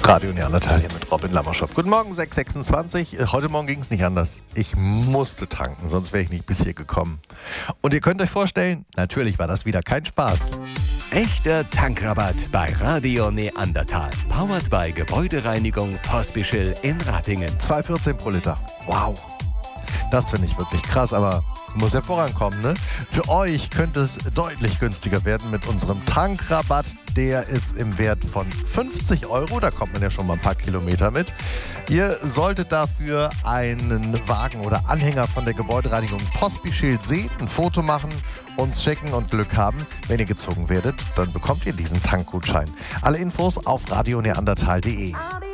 Radio Neandertal hier mit Robin Lammerschop. Guten Morgen, 6:26. Heute Morgen ging es nicht anders. Ich musste tanken, sonst wäre ich nicht bis hier gekommen. Und ihr könnt euch vorstellen, natürlich war das wieder kein Spaß. Echter Tankrabatt bei Radio Neandertal. Powered by Gebäudereinigung Pospischl in Ratingen. 2,14 pro Liter. Wow. Das finde ich wirklich krass, aber muss ja vorankommen, ne? Für euch könnte es deutlich günstiger werden mit unserem Tankrabatt. Der ist im Wert von 50 €. Da kommt man ja schon mal ein paar Kilometer mit. Ihr solltet dafür einen Wagen oder Anhänger von der Gebäudereinigung Pospischl sehen, ein Foto machen, uns schicken und Glück haben. Wenn ihr gezogen werdet, dann bekommt ihr diesen Tankgutschein. Alle Infos auf radioneandertal.de.